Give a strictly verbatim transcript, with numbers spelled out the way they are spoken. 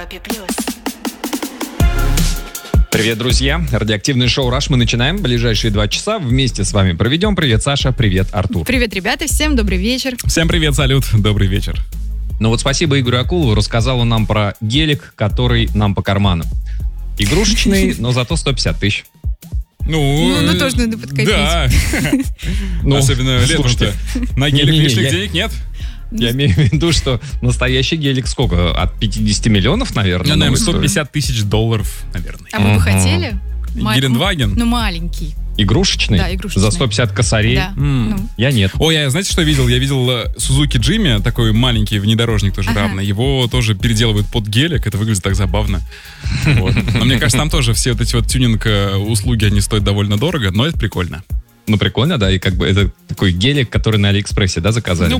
Европе плюс. Привет, друзья. Радиоактивное шоу «Раш» мы начинаем. Ближайшие два часа вместе с вами проведем. Привет, Саша. Привет, Артур. Привет, ребята. Всем добрый вечер. Всем привет, салют. Добрый вечер. Ну вот спасибо Игорю Акулову. Рассказал он нам про гелик, который нам по карману. Игрушечный, но зато сто пятьдесят тысяч. Ну, Ну, ну, тоже надо подкопить. Да. Ну, Особенно слушайте. летом-то. На гелик Не-не-не, лишних я- денег нет? Я имею в виду, что настоящий гелик сколько? От пятидесяти миллионов, наверное? Ну, наверное, новый сто стоит? пятьдесят тысяч долларов, наверное. А вы бы Мгм. хотели? Ма- Гелендваген? Ну, маленький. Игрушечный? Да, игрушечный. За сто пятьдесят косарей? Да. М. Ну. Я нет. Ой, я знаете, что видел? Я видел э, Suzuki Jimmy, такой маленький внедорожник тоже Ага. равный. Его тоже переделывают под гелик, это выглядит так забавно. Вот. Но мне кажется, там тоже все вот эти вот тюнинг-услуги, они стоят довольно дорого, но это прикольно. Ну, прикольно, да, и как бы это такой гелик, который на Алиэкспрессе, да, заказали? Ну,